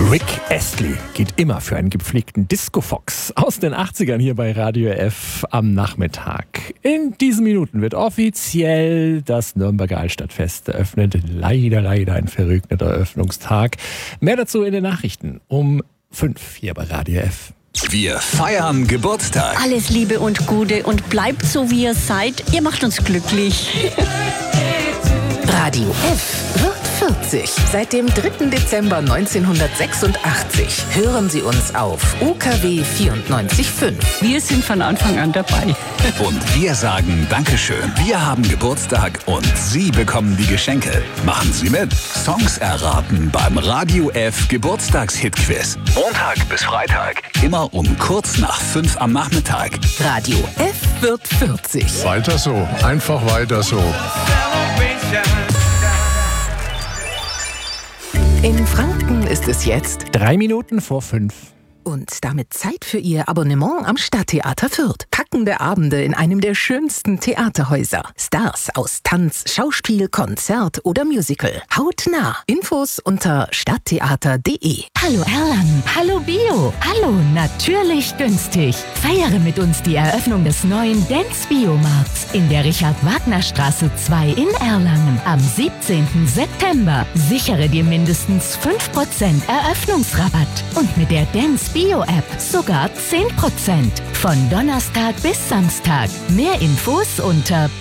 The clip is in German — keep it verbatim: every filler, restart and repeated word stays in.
Rick Astley geht immer für einen gepflegten Disco-Fox aus den achtzigern hier bei Radio F am Nachmittag. In diesen Minuten wird offiziell das Nürnberger Altstadtfest eröffnet. Leider, leider ein verregneter Eröffnungstag. Mehr dazu in den Nachrichten um fünf hier bei Radio F. Wir feiern Geburtstag. Alles Liebe und Gute und bleibt so, wie ihr seid. Ihr macht uns glücklich. Radio F wird vierzig. Seit dem dritten Dezember neunzehnhundertsechsundachtzig hören Sie uns auf U K W vierundneunzig Komma fünf. Wir sind von Anfang an dabei. Und wir sagen Dankeschön. Wir haben Geburtstag und Sie bekommen die Geschenke. Machen Sie mit. Songs erraten beim Radio F Geburtstagshit-Quiz. Montag bis Freitag. Immer um kurz nach fünf am Nachmittag. Radio F wird vierzig. Weiter so. Einfach weiter so. In Franken ist es jetzt Drei Minuten vor fünf. und damit Zeit für Ihr Abonnement am Stadttheater Fürth. Packende Abende in einem der schönsten Theaterhäuser. Stars aus Tanz, Schauspiel, Konzert oder Musical. Hautnah. Infos unter stadttheater punkt de. Hallo Erlangen, hallo Bio, hallo natürlich günstig. Feiere mit uns die Eröffnung des neuen Dance Biomarkts in der Richard-Wagner-Straße zwei in Erlangen am siebzehnten September. Sichere dir mindestens fünf Prozent Eröffnungsrabatt und mit der Dance Bio App sogar zehn Prozent. Von Donnerstag bis Samstag. Mehr Infos unter